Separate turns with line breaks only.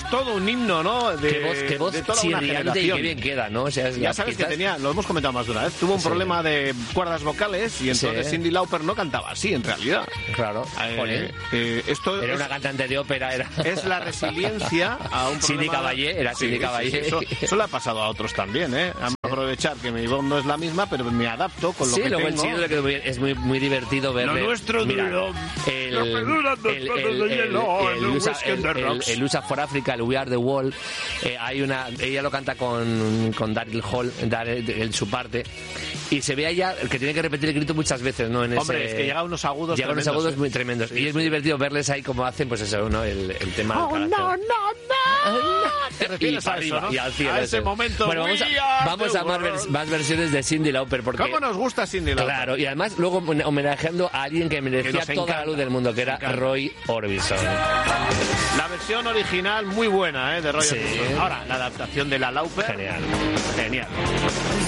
todo un himno, ¿no?
Qué voz
de toda una
chirriante y qué bien queda, ¿no? O sea,
ya sabes que tenía, lo hemos comentado más de una vez, tuvo un problema de cuerdas vocales y entonces Cyndi Lauper no cantaba así, en realidad.
Claro.
Esto
era una cantante de ópera.
Es la resiliencia a un problema...
Cindy Caballé, era Cindy Caballé.
Eso le ha pasado a otros también, ¿eh? A aprovechar que mi voz no es la misma, pero me adapto con lo que tengo.
Sí, es muy divertido verle.
Lo nuestro duro.
El USA for Africa, el We Are the Wall, ella lo canta con Daryl Hall en su parte, y se ve a ella que tiene que repetir el grito muchas veces, ¿no?
Hombre, es que llega a unos agudos
muy tremendos, y es muy divertido verles ahí como hacen, pues eso, ¿no? El tema del carácter.
Te refieres a eso, ¿no?
Y al cielo,
a ese momento.
Bueno, vamos a más versiones de Cyndi Lauper, porque
¿cómo nos gusta Cyndi Lauper?
Claro, y además luego homenajeando a alguien que merecía toda la luz del mundo, que era Roy Orbison.
La versión original muy buena, de Roy Orbison. Ahora, la adaptación de la Lauper.
Genial.